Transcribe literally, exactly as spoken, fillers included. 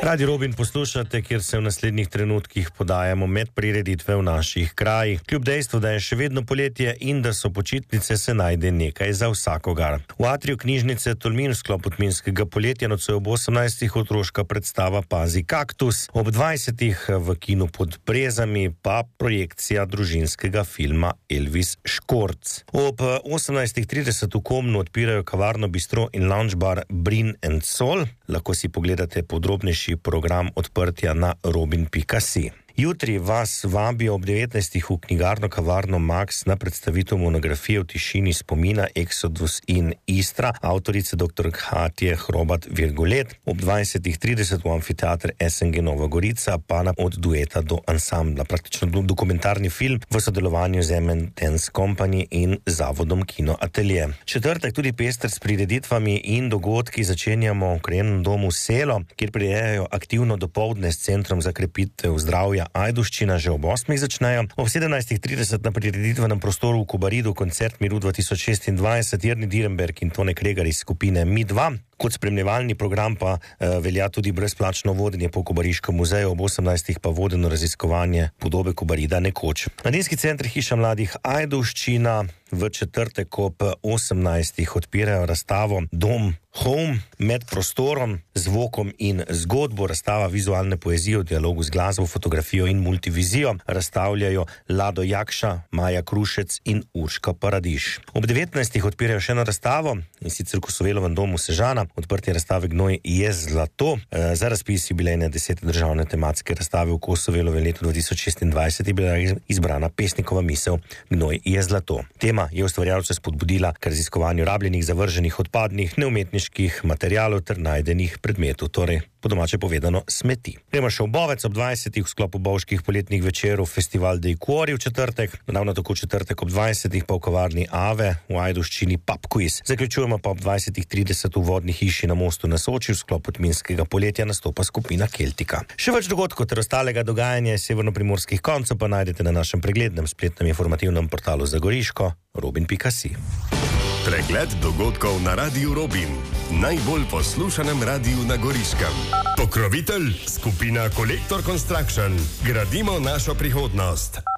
Radio Robin poslušate, kjer se v naslednjih trenutkih podajamo med prireditve v naših krajih. Kljub dejstvu, da je še vedno poletje in da so počitnice, se najde nekaj za vsakogar. V atriju knjižnice Tolmin v sklopu tminskega poletja nocoj ob osemnajstih otroška predstava Pazi kaktus, ob dvajsetih v kinu Pod brezami pa projekcija družinskega filma Elvis Škorc. Ob osemnajstih trideset v Komnu odpirajo kavarno, bistro in lounge bar Brin and Sol. Lahko si pogledate podrobnejši program odprtja na robin pika si. Jutri vas vabijo ob devetnajstih v knjigarno kavarno Max na predstavitev monografije v tišini spomina Exodus in Istra, avtorice dr. Katje Hrobat Virgolet. Ob dvajsetih trideset v amfiteater S N G Nova Gorica pa na od dueta do ansambla. Praktično dokumentarni film v sodelovanju z M and Dance Company in zavodom Kino Atelje. Četrtek tudi pester s prireditvami in dogodki. Začenjamo v krajevnem domu Selo, kjer prirejajo aktivno dopoldne s centrom za krepitev zdravja Ajdovščina, že ob osmih začnejo. Ob sedemnajstih trideset na prireditvenem prostoru v Kobaridu koncert Miru dva tisoč šestindvajset, Jernej Dirnberg in Tone Kregar iz skupine Mi dva. Kot spremljevalni program pa eh, velja tudi brezplačno vodenje po Kobariškem muzeju, ob osemnajstih pa vodeno raziskovanje podobe Kobarida nekoč. Mladinski center Hiša mladih Ajdovščina v četrtek ob osemnajstih odpirajo razstavo Dom Home med prostorom, zvokom in zgodbo. Razstava vizualne poezije v dialogu z glasbo, fotografijo in multivizijo razstavljajo Lado Jakša, Maja Krušec in Urška Paradiš. Ob devetnajstih odpirajo še eno razstavo, in sicer v Kosovelovem domu Sežana. Odprtje razstave Gnoj je zlato. E, za razpis jubilejne desete državne tematske razstave v Kosovelovem letu dva tisoč šestindvajset je bila izbrana pesnikova misel Gnoj je zlato. Tema je ustvarjalce spodbudila k raziskovanju rabljenih, zavrženih, odpadnih, neumetniških materialov ter najdenih predmetov, torej po domače povedano smeti. Gremo še v Bovec ob dvajsetih v sklopu bovških poletnih večerov festival Dej Kuori v četrtek, ravno tako četrtek ob dvajsetih pa v kavarni Ave v Ajdovščini pub quiz. Zaključujemo pa ob dvajsetih trideset v vodni hiši na mostu na Soči v sklopu tminskega poletja nastopa skupina Keltika. Še več dogodkov ter ostalega dogajanja iz severnoprimorskih koncev pa najdete na našem preglednem spletnem informativnem portalu za Goriško robin pika si. Pregled dogodkov na Radiu Robin, najbolj poslušanem radiju na Goriškem. Pokrovitelj skupina Kolektor Construction. Gradimo našo prihodnost.